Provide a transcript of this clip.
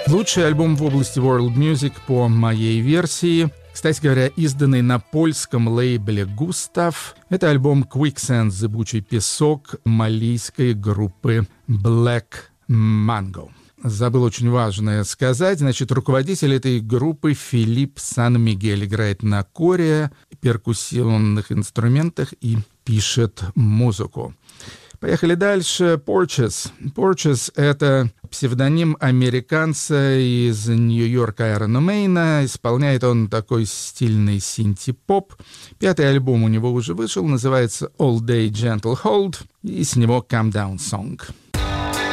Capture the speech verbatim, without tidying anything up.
Лучший альбом в области World Music по моей версии. Кстати говоря, изданный на польском лейбле «Густав». Это альбом «Quicksand. Зыбучий песок» малийской группы Black Mango. Забыл очень важное сказать. Значит, руководитель этой группы Филипп Сан-Мигель играет на коре, перкуссионных инструментах и пишет музыку. Поехали дальше. Porches. Porches — это псевдоним американца из Нью-Йорка Айрона Мейна. Исполняет он такой стильный синти-поп. Пятый альбом у него уже вышел, называется All Day Gentle Hold, и с него Come Down Song.